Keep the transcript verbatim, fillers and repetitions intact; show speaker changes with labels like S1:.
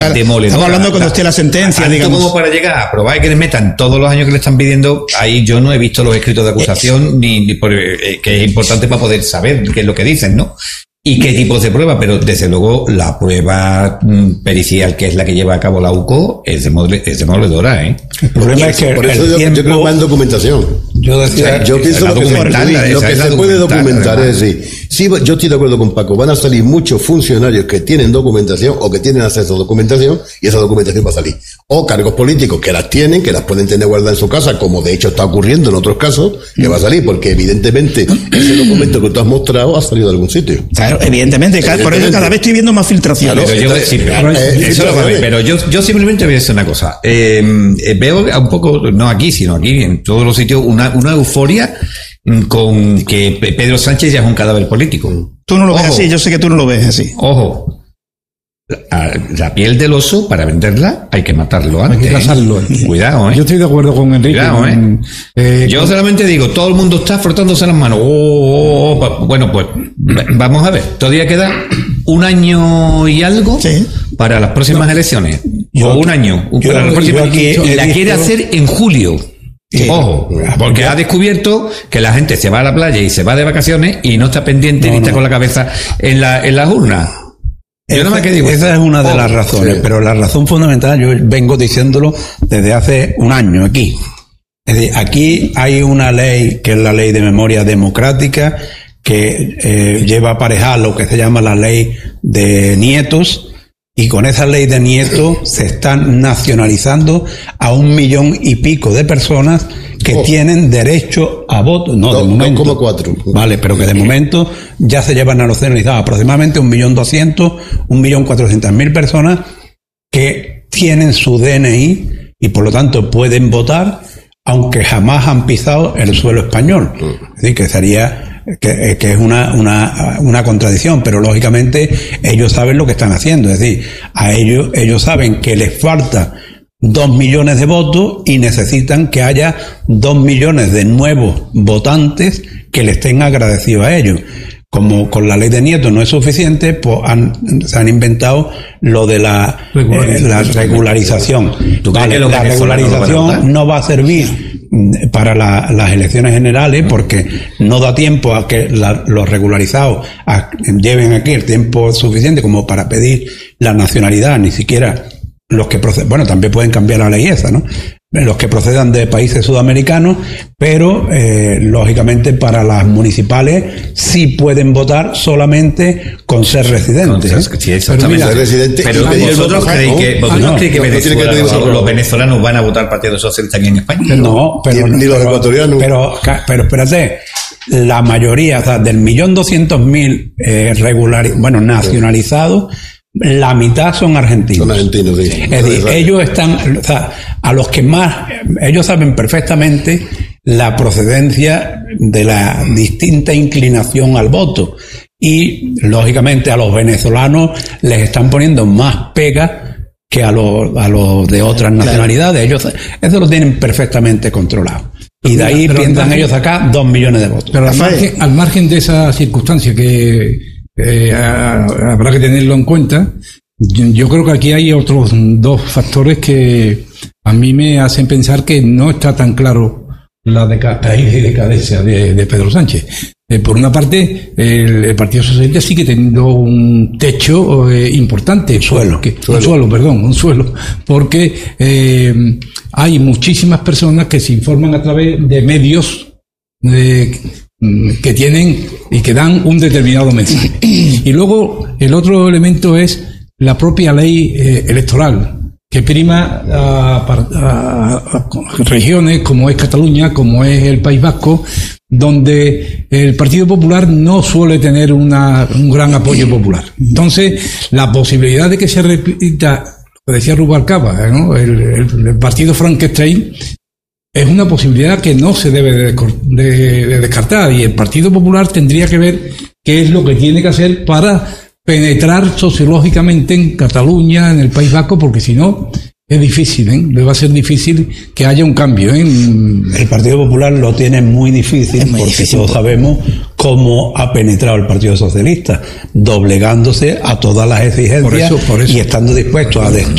S1: demoledora.
S2: Estamos hablando cuando esté la sentencia,
S1: tanto
S2: digamos.
S1: como para llegar a aprobar y que les metan todos los años que le están pidiendo, ahí yo no he visto los escritos de acusación, ni, ni por, eh, que es importante para poder saber qué es lo que dicen, ¿no? Y qué tipos de pruebas, pero desde luego la prueba mm, pericial, que es la que lleva a cabo la U C O, es, demole, es demoledora, ¿eh?
S3: El problema es que
S4: por eso
S3: el
S4: yo,
S3: tiempo...
S4: yo creo que va en documentación.
S3: Yo decía,
S4: O sea, yo pienso lo que se, lo que se puede documentar es decir, sí, yo estoy de acuerdo con Paco, van a salir muchos funcionarios que tienen documentación o que tienen acceso a documentación y esa documentación va a salir. O cargos políticos que las tienen, que las pueden tener guardadas en su casa, como de hecho está ocurriendo en otros casos, que va a salir, porque evidentemente ese documento que tú has mostrado ha salido de algún sitio.
S2: Claro, evidentemente, evidentemente. Por eso cada vez estoy viendo más filtraciones.
S1: Pero yo, sí, pero, eh, eso lo sabe, pero yo, yo simplemente voy a decir una cosa. Eh, veo un poco, no aquí, sino aquí, en todos los sitios, una, una euforia con que Pedro Sánchez ya es un cadáver político.
S2: Tú no lo ves
S1: Ojo.
S2: así, yo sé que tú no lo ves así.
S1: Ojo. La, la piel del oso, para venderla, hay que matarlo antes.
S5: Hay que cazarlo.
S1: ¿eh? Cuidado, ¿eh?
S5: Yo estoy de acuerdo con Enrique.
S1: Cuidado, ¿eh?
S5: Con, eh,
S1: Yo solamente digo, todo el mundo está frotándose las manos. Oh, oh, oh. Bueno, pues vamos a ver. Todavía queda un año y algo
S2: sí.
S1: para las próximas no. elecciones.
S3: Yo,
S1: o un año.
S3: Yo,
S1: para las próximas
S3: aquí
S1: y la
S3: visto...
S1: quiere hacer en julio.
S2: Sí.
S1: Ojo, porque ha descubierto que la gente se va a la playa y se va de vacaciones y no está pendiente
S3: no,
S1: ni está
S3: no.
S1: con la cabeza en la en las urnas. Yo
S3: Esa,
S1: que digo
S3: esa es una de
S1: oh,
S3: las razones,
S4: sí.
S3: pero la razón fundamental, yo vengo diciéndolo desde hace un año aquí. Es decir, aquí hay una ley que es la ley de memoria democrática que eh, lleva aparejada lo que se llama la ley de nietos, y con esa ley de nietos se están nacionalizando a un millón y pico de personas que
S4: oh.
S3: tienen derecho a voto. No,
S4: dos,
S3: de momento.
S4: dos coma cuatro.
S3: Vale, pero que de momento ya se llevan nacionalizadas aproximadamente un millón doscientos, un millón cuatrocientas mil personas que tienen su D N I y por lo tanto pueden votar, aunque jamás han pisado el suelo español. Es decir, que sería... Que, que es una, una, una contradicción, pero lógicamente ellos saben lo que están haciendo, es decir, a ellos, ellos saben que les falta dos millones de votos y necesitan que haya dos millones de nuevos votantes que les estén agradecidos a ellos. Como con la ley de nietos no es suficiente, pues han, se han inventado lo de la regularización. Eh, la regularización. Vale, la regularización no va a servir para la, las elecciones generales porque no da tiempo a que la, los regularizados a, lleven aquí el tiempo suficiente como para pedir la nacionalidad, ni siquiera los que proceden, bueno, también pueden cambiar la ley esa, ¿no? Los que procedan de países sudamericanos, pero eh, lógicamente para las municipales sí pueden votar solamente con ser residentes.
S1: ¿eh? Sí, exactamente.
S4: Pero, residente,
S1: pero vosotros creéis que,
S4: ¿no?
S1: ¿vosotros
S4: Ah, no,
S1: creéis que
S4: no,
S1: Venezuela,
S4: no
S1: los,
S4: que
S1: los venezolanos van a votar Partido Socialista aquí en España?
S3: No, pero,
S4: ni, ni los
S3: pero,
S4: ecuatorianos.
S3: Pero, pero espérate, la mayoría, o sea, del millón doscientos mil eh, regular, bueno, nacionalizados, la mitad son argentinos.
S4: Son argentinos, sí.
S3: Es decir, ellos están, o sea, a los que más, ellos saben perfectamente la procedencia de la distinta inclinación al voto. Y, lógicamente, a los venezolanos les están poniendo más pegas que a los, a los de otras nacionalidades. Ellos, eso lo tienen perfectamente controlado. Y de ahí
S5: pero
S3: piensan
S5: margen,
S3: ellos sacar dos millones de votos.
S5: Pero al margen, al margen de esa circunstancia que eh, habrá que tenerlo en cuenta, yo, yo creo que aquí hay otros dos factores que a mí me hacen pensar que no está tan claro la decadencia y decadencia de, de Pedro Sánchez. Eh, por una parte, el, el Partido Socialista sigue teniendo un techo eh, importante.
S3: Un suelo,
S5: porque,
S3: suelo.
S5: Un suelo, perdón, un suelo. Porque eh, hay muchísimas personas que se informan a través de medios eh, que tienen y que dan un determinado mensaje. Y luego, el otro elemento es la propia ley eh, electoral, que prima a, a, a regiones como es Cataluña, como es el País Vasco, donde el Partido Popular no suele tener una, un gran apoyo popular. Entonces, la posibilidad de que se repita, lo decía Rubalcaba, ¿no? el, el, el partido Frankenstein, es una posibilidad que no se debe de, de, de descartar, y el Partido Popular tendría que ver qué es lo que tiene que hacer para penetrar sociológicamente en Cataluña, en el País Vasco, porque si no es difícil, ¿eh? Le va a ser difícil que haya un cambio, ¿eh?
S3: El Partido Popular lo tiene muy difícil
S2: muy
S3: porque
S2: difícil,
S3: todos
S2: por...
S3: sabemos cómo ha penetrado el Partido Socialista, doblegándose a todas las exigencias
S5: por eso, por eso.
S3: y estando dispuesto a destruir